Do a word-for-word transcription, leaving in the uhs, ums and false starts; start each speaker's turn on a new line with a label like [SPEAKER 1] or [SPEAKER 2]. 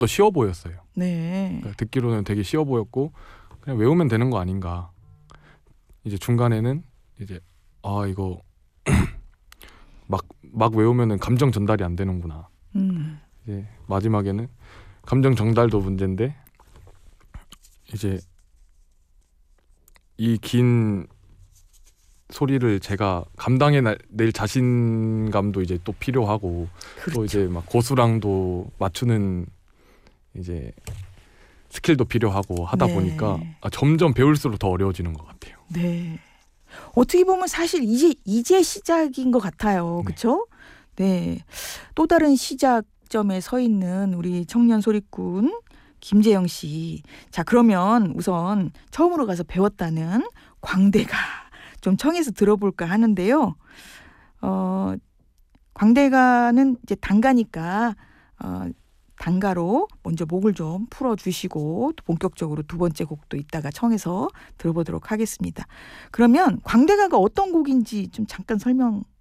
[SPEAKER 1] 또 쉬워 보였어요.
[SPEAKER 2] 네.
[SPEAKER 1] 그러니까 듣기로는 되게 쉬워 보였고 그냥 외우면 되는 거 아닌가. 이제 중간에는 이제 아 이거 막, 막 외우면은 감정 전달이 안 되는구나.
[SPEAKER 2] 음.
[SPEAKER 1] 이제 마지막에는 감정 전달도 문제인데 이제 이 긴 소리를 제가 감당해낼 자신감도 이제 또 필요하고
[SPEAKER 2] 그렇죠.
[SPEAKER 1] 또 이제 막 고수랑도 맞추는 이제 스킬도 필요하고 하다
[SPEAKER 2] 네.
[SPEAKER 1] 보니까 아, 점점 배울수록 더 어려워지는 것 같아요.
[SPEAKER 2] 네. 어떻게 보면 사실 이제 이제 시작인 것 같아요.
[SPEAKER 1] 네.
[SPEAKER 2] 그렇죠? 네. 또 다른 시작점에 서 있는 우리 청년 소리꾼 김재영 씨. 자, 그러면 우선 처음으로 가서 배웠다는 광대가 좀 청해서 들어볼까 하는데요. 어, 광대가는 이제 단가니까 어, 단가로 먼저 목을 좀 풀어주시고 본격적으로 두 번째 곡도 이따가 청해서 들어보도록 하겠습니다. 그러면 광대가가 어떤 곡인지 좀 잠깐 설명